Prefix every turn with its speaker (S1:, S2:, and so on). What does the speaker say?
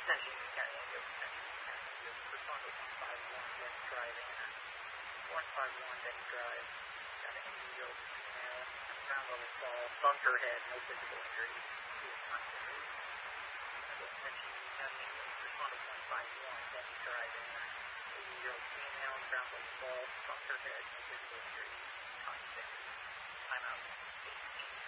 S1: Attention, County Ambulance, respond to 151, Denny Drive, Anna. 151, Denny Drive, got an 80-year-old female, ground level fall, bumped her head, no physical injuries, she was hospitalized. Attention, County Ambulance, respond to 151, Denny Drive, Anna. 80-year-old female, ground level fall, bumped her head, no physical injuries, hospitalized. Time out.